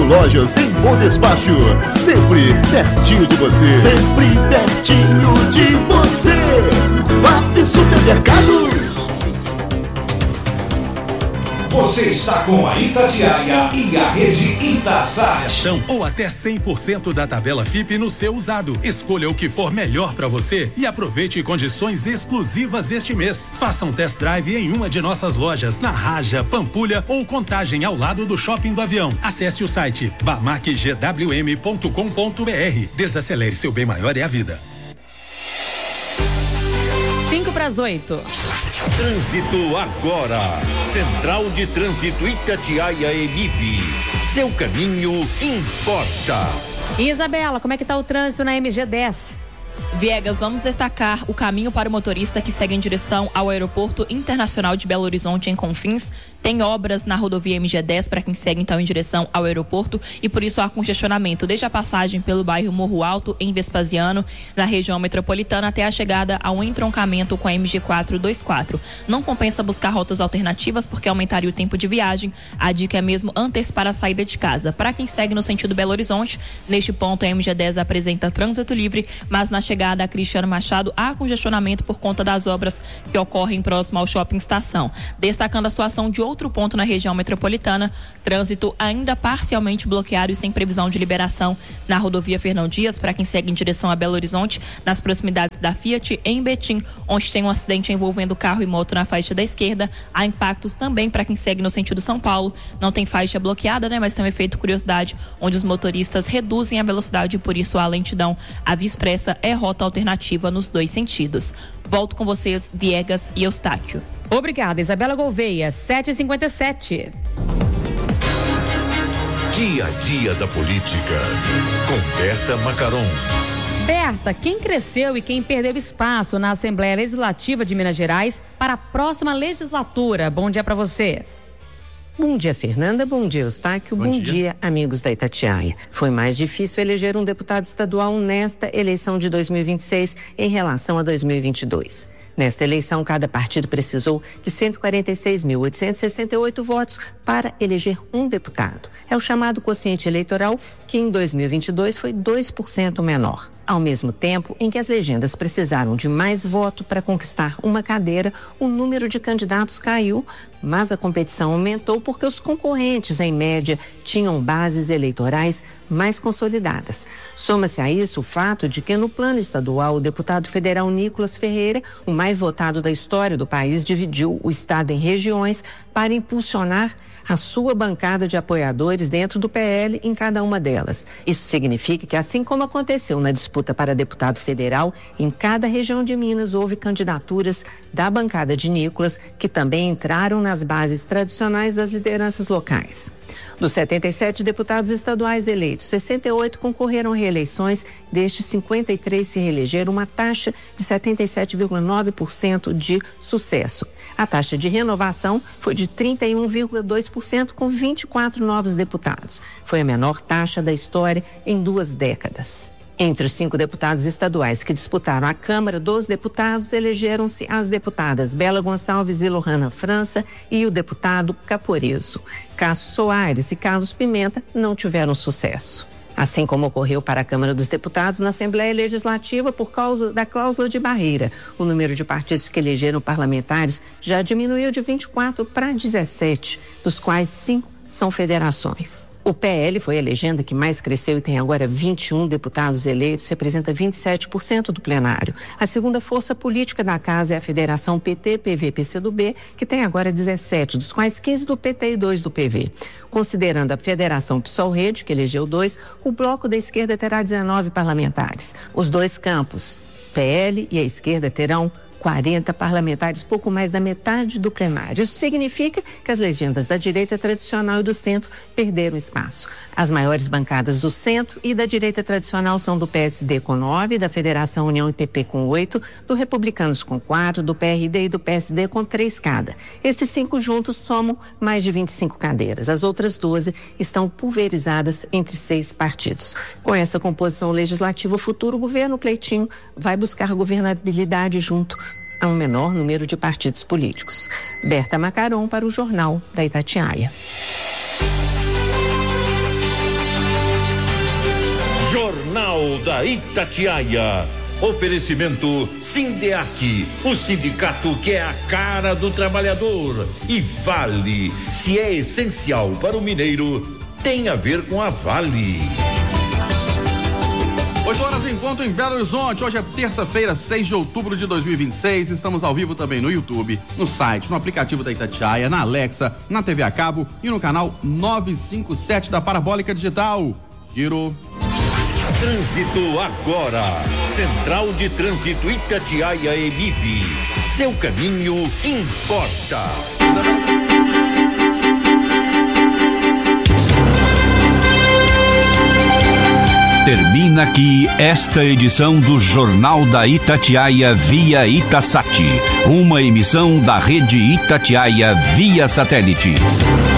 lojas em bom despacho, sempre pertinho de você. Sempre pertinho de você. VAP Supermercados. Você está com a Itatiaia e a rede Itaçá. Ou até 100% da tabela FIP no seu usado. Escolha o que for melhor para você e aproveite condições exclusivas este mês. Faça um test drive em uma de nossas lojas, na Raja, Pampulha ou Contagem, ao lado do Shopping do Avião. Acesse o site bamarquegwm.com.br. Desacelere, seu bem maior é a vida. 7:55. Trânsito agora. Central de Trânsito Itatiaia EMIB. Seu caminho importa. Isabela, como é que tá o trânsito na MG10? Viegas, vamos destacar o caminho para o motorista que segue em direção ao Aeroporto Internacional de Belo Horizonte, em Confins. Tem obras na rodovia MG10 para quem segue então em direção ao aeroporto e por isso há congestionamento desde a passagem pelo bairro Morro Alto, em Vespasiano, na região metropolitana, até a chegada ao entroncamento com a MG424. Não compensa buscar rotas alternativas porque aumentaria o tempo de viagem. A dica é mesmo antecipar a saída de casa. Para quem segue no sentido Belo Horizonte, neste ponto a MG10 apresenta trânsito livre, mas na chegada a Cristiano Machado há congestionamento por conta das obras que ocorrem próximo ao Shopping Estação. Destacando a situação de outro ponto na região metropolitana, trânsito ainda parcialmente bloqueado e sem previsão de liberação na rodovia Fernão Dias para quem segue em direção a Belo Horizonte, nas proximidades da Fiat, em Betim, onde tem um acidente envolvendo carro e moto na faixa da esquerda. Há impactos também para quem segue no sentido São Paulo. Não tem faixa bloqueada, mas tem um efeito curiosidade, onde os motoristas reduzem a velocidade e por isso a lentidão. A Via Expressa é rota alternativa nos dois sentidos. Volto com vocês, Viegas e Eustáquio. Obrigada, Isabela Gouveia. 7:57. Dia a dia da política, com Berta Macaron. Berta, quem cresceu e quem perdeu espaço na Assembleia Legislativa de Minas Gerais para a próxima legislatura? Bom dia para você. Bom dia, Fernanda. Bom dia, Eustáquio. Bom dia, amigos da Itatiaia. Foi mais difícil eleger um deputado estadual nesta eleição de 2026 em relação a 2022. Nesta eleição, cada partido precisou de 146.868 votos para eleger um deputado. É o chamado quociente eleitoral, que em 2022 foi 2% menor. Ao mesmo tempo em que as legendas precisaram de mais voto para conquistar uma cadeira, o número de candidatos caiu, mas a competição aumentou porque os concorrentes, em média, tinham bases eleitorais mais consolidadas. Soma-se a isso o fato de que, no plano estadual, o deputado federal Nicolas Ferreira, o mais votado da história do país, dividiu o estado em regiões para impulsionar a sua bancada de apoiadores dentro do PL em cada uma delas. Isso significa que, assim como aconteceu na disputa para deputado federal, em cada região de Minas houve candidaturas da bancada de Nicolas que também entraram nas bases tradicionais das lideranças locais. Dos 77 deputados estaduais eleitos, 68 concorreram a reeleições, destes 53 se reelegeram, uma taxa de 77,9% de sucesso. A taxa de renovação foi de 31,2% com 24 novos deputados. Foi a menor taxa da história em 2 décadas. Entre os 5 deputados estaduais que disputaram a Câmara dos Deputados, elegeram-se as deputadas Bela Gonçalves e Lohana França e o deputado Caporeso. Cássio Soares e Carlos Pimenta não tiveram sucesso. Assim como ocorreu para a Câmara dos Deputados, na Assembleia Legislativa, por causa da cláusula de barreira, o número de partidos que elegeram parlamentares já diminuiu de 24 para 17, dos quais 5 são federações. O PL foi a legenda que mais cresceu e tem agora 21 deputados eleitos, representa 27% do plenário. A segunda força política da casa é a Federação PT, PV, PCdoB, que tem agora 17, dos quais 15 do PT e 2 do PV. Considerando a Federação PSOL-Rede, que elegeu 2, o bloco da esquerda terá 19 parlamentares. Os dois campos, PL e a esquerda, terão 40 parlamentares, pouco mais da metade do plenário. Isso significa que as legendas da direita tradicional e do centro perderam espaço. As maiores bancadas do centro e da direita tradicional são do PSD com 9, da Federação União e PP com 8, do Republicanos com 4, do PRD e do PSD com 3 cada. Esses 5 juntos somam mais de 25 cadeiras. As outras 12 estão pulverizadas entre 6 partidos. Com essa composição legislativa, o futuro governo Cleitinho vai buscar governabilidade junto a um menor número de partidos políticos. Berta Macaron para o Jornal da Itatiaia. da Itatiaia. Oferecimento Sindeac, o sindicato que é a cara do trabalhador. E Vale, se é essencial para o mineiro, tem a ver com a Vale. 8 horas em ponto em Belo Horizonte. Hoje é terça-feira, 6 de outubro de 2026. Estamos ao vivo também no YouTube, no site, no aplicativo da Itatiaia, na Alexa, na TV a cabo e no canal 957 da Parabólica Digital. Giro. Trânsito agora. Central de Trânsito Itatiaia EMIB. Seu caminho importa. Termina aqui esta edição do Jornal da Itatiaia via Itasat, uma emissão da rede Itatiaia via satélite.